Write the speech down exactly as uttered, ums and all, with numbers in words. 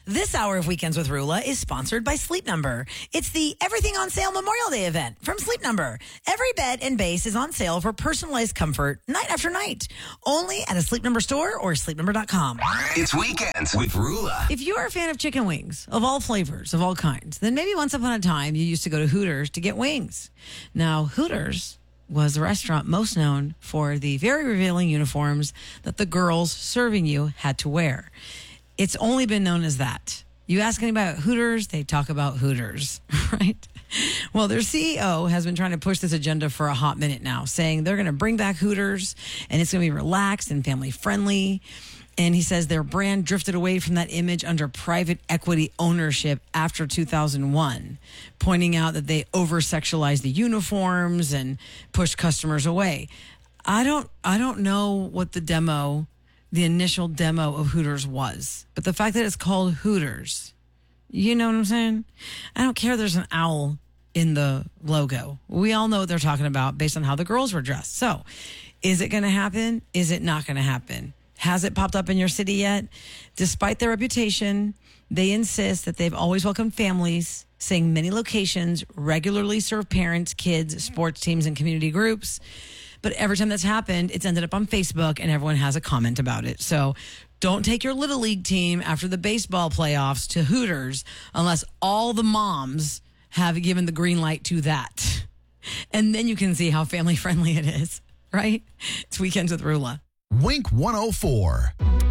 This hour of Weekends with Rula is sponsored by Sleep Number. It's the Everything on Sale Memorial Day event from Sleep Number. Every bed and base is on sale for personalized comfort night after night. Only at a Sleep Number store or sleep number dot com. It's Weekends with Rula. If you are a fan of chicken wings of all flavors, of all kinds, then maybe once upon a time you used to go to Hooters to get wings. Now, Hooters was the restaurant most known for the very revealing uniforms that the girls serving you had to wear. It's only been known as that. You ask anybody about Hooters, they talk about Hooters, right? Well, their C E O has been trying to push this agenda for a hot minute now, saying they're going to bring back Hooters and it's going to be relaxed and family friendly. And he says their brand drifted away from that image under private equity ownership after two thousand one, pointing out that they over-sexualized the uniforms and pushed customers away. I don't, I don't know what the demo, the initial demo of Hooters was, but the fact that it's called Hooters, you know what I'm saying? I don't care there's an owl in the logo. We all know what they're talking about based on how the girls were dressed. So is it going to happen? Is it not going to happen? Has it popped up in your city yet? Despite their reputation, they insist that they've always welcomed families, saying many locations regularly serve parents, kids, sports teams, and community groups. But every time that's happened, it's ended up on Facebook and everyone has a comment about it. So don't take your Little League team after the baseball playoffs to Hooters unless all the moms have given the green light to that. And then you can see how family friendly it is, right? It's Weekends with Rula. Wink one oh four.